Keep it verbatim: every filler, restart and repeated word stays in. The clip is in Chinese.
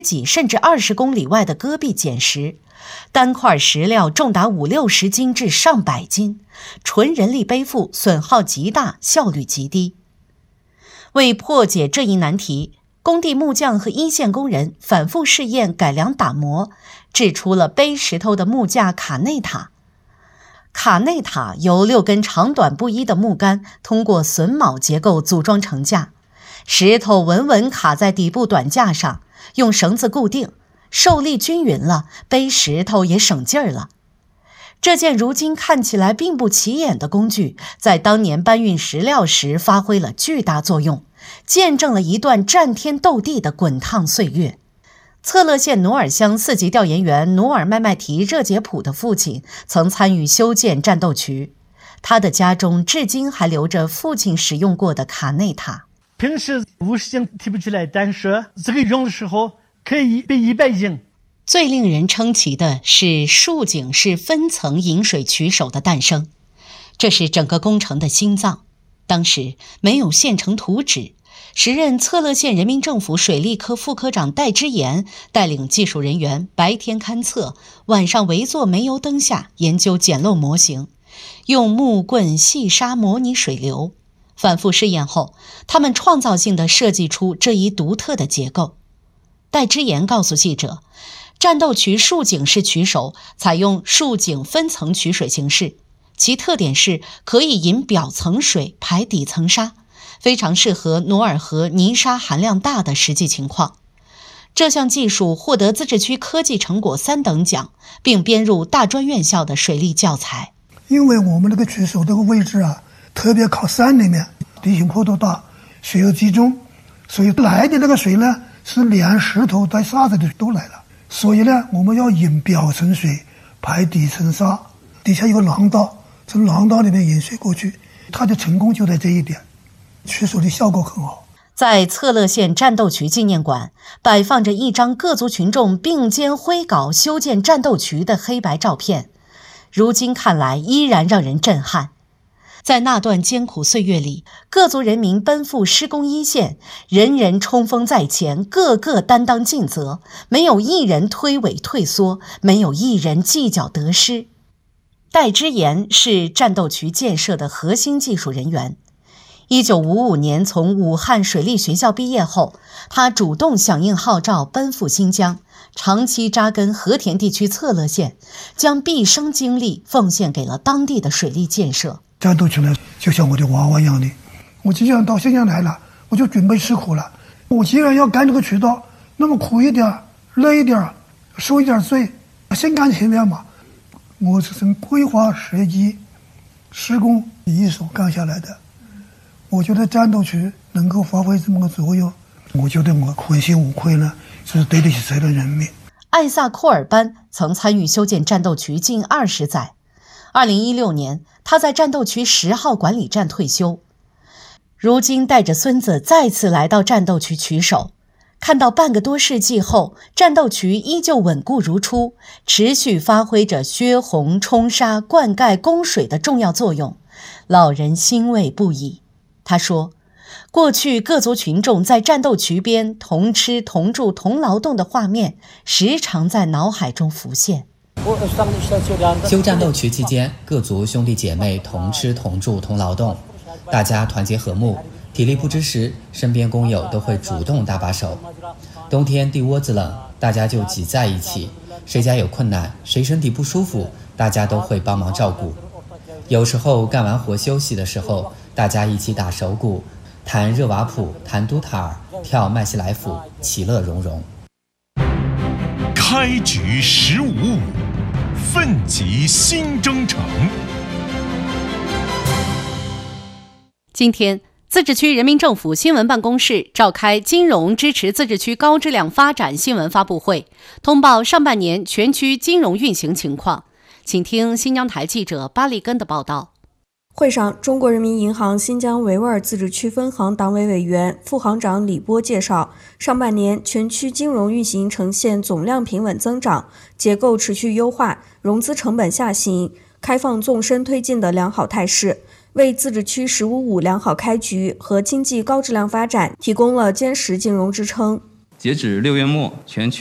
几甚至二十公里外的戈壁捡石，单块石料重达五六十斤至上百斤，纯人力背负，损耗极大，效率极低。为破解这一难题，工地木匠和一线工人反复试验改良打磨，制出了背石头的木架卡内塔。卡内塔由六根长短不一的木杆通过榫卯结构组装成架，石头稳稳卡在底部短架上，用绳子固定，受力均匀了，背石头也省劲儿了。这件如今看起来并不起眼的工具，在当年搬运石料时发挥了巨大作用，见证了一段战天斗地的滚烫岁月。策勒县努尔乡四级调研员努尔麦麦提热杰普的父亲曾参与修建战斗渠，他的家中至今还留着父亲使用过的卡内塔。 平时五十斤提不起来，但是这个用的时候可以背一百斤。 最令人称奇的是竖井式分层引水渠手的诞生，这是整个工程的心脏。当时没有现成图纸，时任策勒县人民政府水利科副科长戴之言带领技术人员白天勘测，晚上围坐煤油灯下研究简陋模型，用木棍细沙模拟水流。反复试验后，他们创造性地设计出这一独特的结构。戴之言告诉记者，战斗渠竖井式渠手采用竖井分层取水形式，其特点是可以引表层水排底层沙，非常适合努尔河泥沙含量大的实际情况。这项技术获得自治区科技成果三等奖，并编入大专院校的水利教材。 因为我们那个渠手这个位置啊，特别靠山里面，地形坡度大，水又集中，所以来的那个水呢，是连石头带沙子的都来了。所以呢，我们要引表层水排底层沙，底下有个廊道，从廊道里面引水过去，它的成功就在这一点，渠手的效果很好。 在策勒县战斗渠纪念馆摆放着一张各族群众并肩挥镐修建战斗渠的黑白照片，如今看来依然让人震撼。在那段艰苦岁月里，各族人民奔赴施工一线，人人冲锋在前，个个担当尽责，没有一人推诿退缩，没有一人计较得失。戴之言是战斗渠建设的核心技术人员。一九五五年从武汉水利学校毕业后，他主动响应号召奔赴新疆，长期扎根和田地区策勒县，将毕生精力奉献给了当地的水利建设。 战斗渠呢，就像我的娃娃一样的，我既然到新疆来了，我就准备吃苦了。我既然要干这个渠道，那么苦一点，累一点，受一点罪，心甘情愿嘛。我是从规划设计、施工一手干下来的。我觉得战斗渠能够发挥这么个作用，我觉得我问心无愧呢，是对得起这的人民。 艾萨库尔班曾参与修建战斗渠近二十载。二零一六年，他在战斗渠十号管理站退休。如今带着孙子再次来到战斗渠渠手，看到半个多世纪后，战斗渠依旧稳固如初，持续发挥着削洪、冲沙、灌溉、供水的重要作用，老人欣慰不已。他说，过去各族群众在战斗渠边同吃同住同劳动的画面时常在脑海中浮现。 修战斗渠期间，各族兄弟姐妹同吃同住同劳动，大家团结和睦，体力不支时，身边工友都会主动搭把手。冬天地窝子冷，大家就挤在一起，谁家有困难，谁身体不舒服，大家都会帮忙照顾。有时候干完活休息的时候，大家一起打手鼓，弹热瓦普，弹都塔尔，跳麦西来甫，其乐融融。 开局十五五，奋起新征程。 今天，自治区人民政府新闻办公室召开金融支持自治区高质量发展新闻发布会，通报上半年全区金融运行情况。请听新疆台记者巴利根的报道。 会上，中国人民银行新疆维吾尔自治区分行党委委员、副行长李波介绍，上半年全区金融运行呈现总量平稳增长、结构持续优化、融资成本下行、开放纵深推进的良好态势，为自治区“十五五”良好开局和经济高质量发展提供了坚实金融支撑。 截止六月末，全区